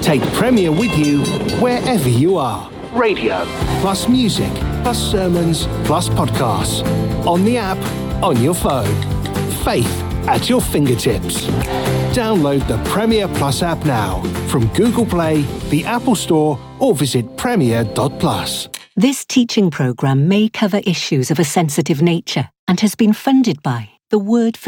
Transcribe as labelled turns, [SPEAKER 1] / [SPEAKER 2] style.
[SPEAKER 1] Take Premier with you wherever you are. Radio, plus music, plus sermons, plus podcasts. On the app, on your phone. Faith at your fingertips. Download the Premier Plus app now from Google Play, the Apple Store, or visit premier.plus.
[SPEAKER 2] This teaching programme may cover issues of a sensitive nature and has been funded by the Word for